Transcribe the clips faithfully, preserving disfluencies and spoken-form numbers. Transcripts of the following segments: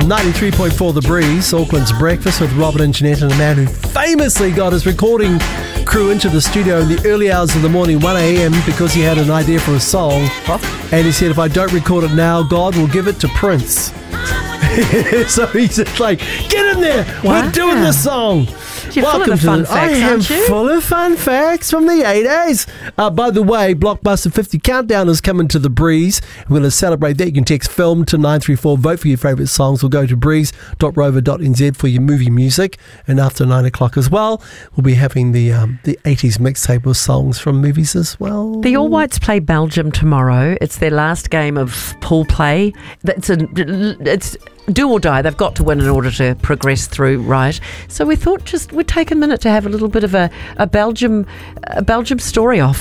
ninety-three point four The Breeze, Auckland's Breakfast with Robert and Jeanette, and a man who famously got his recording crew into the studio in the early hours of the morning, one a.m, because he had an idea for a song. Huh? And he said, if I don't record it now, God will give it to Prince. So he said, like, get in there. Wow. We're doing this song. You're Welcome full of to fun the, facts, I am aren't you? full of fun facts from the eighties. Uh, by the way, Blockbuster fifty Countdown is coming to The Breeze. We're going to celebrate that. You can text film to nine three four, vote for your favourite songs, or go to breeze dot rover dot n z for your movie music. And after nine o'clock as well, we'll be having the um, the eighties mixtape with songs from movies as well. The All Whites play Belgium tomorrow. It's their last game of pool play. It's a, it's do or die. They've got to win in order to progress through, right? So we thought just we'd take a minute to have a little bit of a, a Belgium a Belgium story off.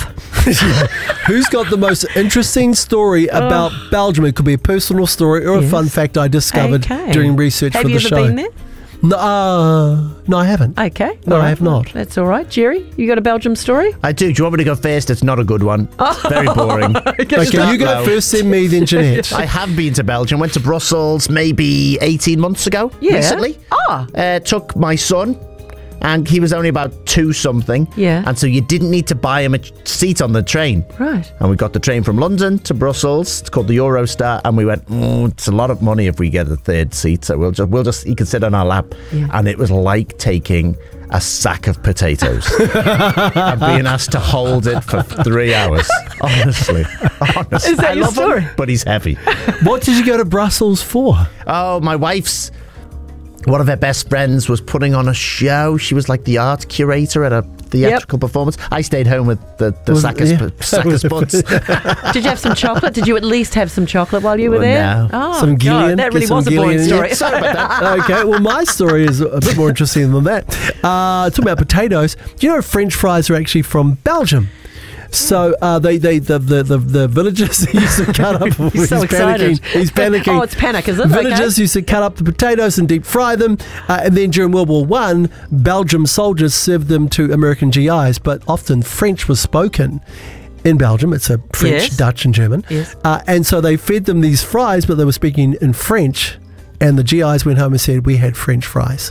Who's got the most interesting story about oh. Belgium? It could be a personal story or a yes. fun fact I discovered okay. during research have for the show. Have you ever been there? No, uh, no, I haven't. Okay. No, right. I have not. That's all right. Jerry, you got a Belgium story? I do. Do you want me to go first? It's not a good one. Oh. It's very boring. Okay, you go first, then me, then Jeanette. I have been to Belgium. Went to Brussels maybe eighteen months ago. Yeah. Recently. Ah. Uh, took my son. And he was only about two something. Yeah. And so you didn't need to buy him a seat on the train. Right. And we got the train from London to Brussels. It's called the Eurostar. And we went, mm, it's a lot of money if we get a third seat. So we'll just, we'll just, he can sit on our lap. Yeah. And it was like taking a sack of potatoes and being asked to hold it for three hours. Honestly. Honestly. Is that I your love story? him, but he's heavy. What did you go to Brussels for? Oh, my wife's... One of her best friends was putting on a show. She was like the art curator at a theatrical yep. performance. I stayed home with the, the Sackers, yeah. Sackers buds. Did you have some chocolate? Did you at least have some chocolate while you were well, there? No. Oh, some Gillian. That really Get was a boring story. Sorry about that. Okay, well, my story is a bit more interesting than that. Uh, talking about potatoes, do you know French fries are actually from Belgium? So uh, they, they, the, the, the, the villagers used to cut up. He's he's so excited. panicking. He's panicking. Oh, it's panic, is it? Villagers okay. used to cut up the potatoes and deep fry them, uh, and then during World War One, Belgium soldiers served them to American G Is. But often French was spoken in Belgium. It's a French, yes. Dutch, and German. Yes. Uh, and so they fed them these fries, but they were speaking in French. And the G Is went home and said, "We had French fries."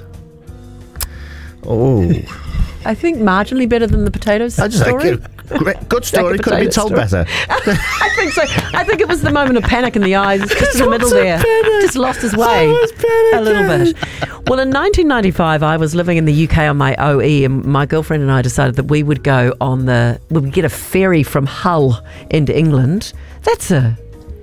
Oh. I think marginally better than the potatoes I just story. Great, good story. Could have been told story. better. I think so. I think it was the moment of panic in the eyes, just in the middle there. Panic. Just lost his way a little bit. Well, in nineteen ninety-five, I was living in the U K on my O E, and my girlfriend and I decided that we would go on the, we would get a ferry from Hull into England. That's a...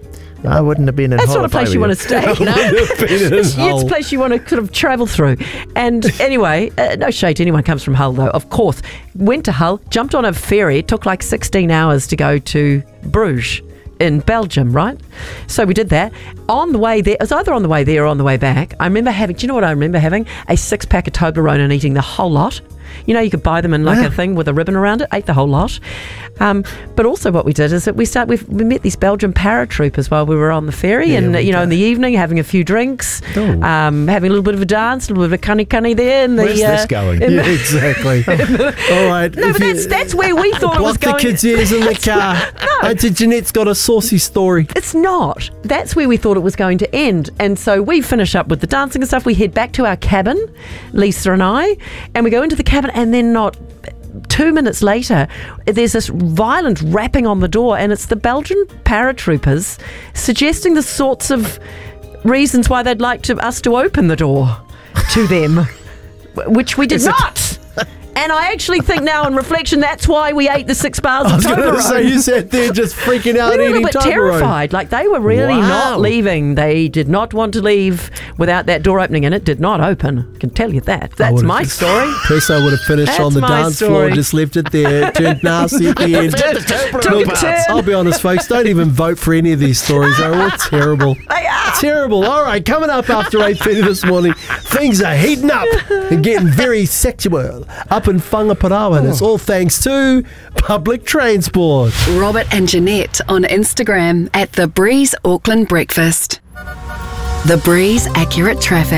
I wouldn't have been in That's Hull not a place you want to stay. No, it's, it's a place you want to sort of travel through. And anyway, uh, no shade to anyone who comes from Hull, though. Of course, went to Hull, jumped on a ferry. It took like sixteen hours to go to Bruges in Belgium, right? So we did that. On the way there, it was either on the way there or on the way back. I remember having, do you know what I remember having? A six pack of Toblerone and eating the whole lot. You know, you could buy them in like yeah. a thing with a ribbon around it. Ate the whole lot. Um, but also what we did is that we start. We've, we met these Belgian paratroopers while we were on the ferry, yeah, and you know, did. in the evening, having a few drinks, oh. um, having a little bit of a dance, a little bit of a cunny cunny there. In the, Where's uh, this going? Yeah, the, exactly. All right. No, but that's that's where we thought it was going. Block the kids' ears in the car. No, uh, Jeanette's got a saucy story. It's not. That's where we thought it was going to end. And so we finish up with the dancing and stuff. We head back to our cabin, Lisa and I, and we go into the cabin, and then not two minutes later, there's this violent rapping on the door, and it's the Belgian paratroopers suggesting the sorts of reasons why they'd like to us to open the door to them, which we did Is not. It- And I actually think now, in reflection, that's why we ate the six bars of Toblerone. So you sat there just freaking out, we were eating a little bit Toblerone. terrified. Like they were really Wow. not leaving. They did not want to leave without that door opening, and it did not open. I can tell you that. That's my just, story. Personally, I would have finished That's on the my dance story. floor and just left it there. It turned nasty at the end. Took a turn. I'll be honest, folks. Don't even vote for any of these stories. They're all terrible. They are. Terrible. All right, coming up after eight thirty this morning, things are heating up and getting very sexual up in Whangaparaoa. And it's all thanks to public transport. Robert and Jeanette on Instagram at The Breeze Auckland Breakfast. The Breeze Accurate Traffic.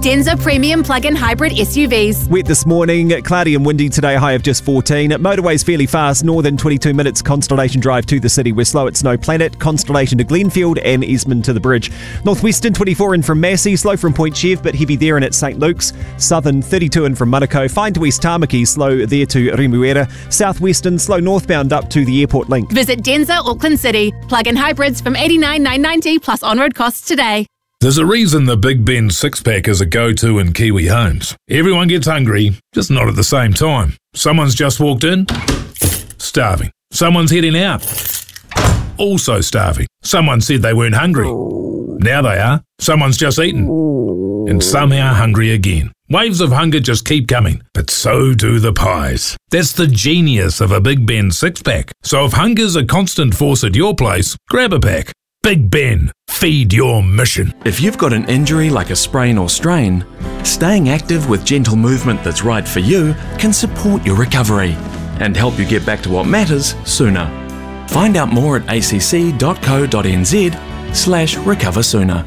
Denza Premium Plug-in Hybrid S U Vs. Wet this morning, cloudy and windy today, high of just fourteen. Motorway's fairly fast, northern twenty-two minutes, Constellation Drive to the city. We're slow at Snow Planet, Constellation to Glenfield and Esmond to the bridge. Northwestern twenty-four in from Massey, slow from Point Chev, but heavy there and at Saint Luke's. Southern thirty-two in from Manukau, fine to West Tamaki, slow there to Remuera. Southwestern, slow northbound up to the airport link. Visit Denza Auckland City. Plug-in hybrids from eighty-nine thousand nine hundred ninety plus on-road costs today. There's a reason the Big Ben six-pack is a go-to in Kiwi homes. Everyone gets hungry, just not at the same time. Someone's just walked in, starving. Someone's heading out, also starving. Someone said they weren't hungry. Now they are. Someone's just eaten, and somehow hungry again. Waves of hunger just keep coming, but so do the pies. That's the genius of a Big Ben six-pack. So if hunger's a constant force at your place, grab a pack. Big Ben, feed your mission. If you've got an injury like a sprain or strain, staying active with gentle movement that's right for you can support your recovery and help you get back to what matters sooner. Find out more at acc.co.nz slash recover sooner.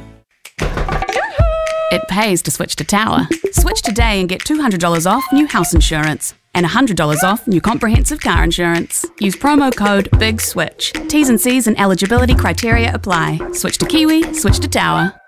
It pays to switch to Tower. Switch today and get two hundred dollars off new house insurance and one hundred dollars off new comprehensive car insurance. Use promo code BIGSWITCH. T's and C's and eligibility criteria apply. Switch to Kiwi, switch to Tower.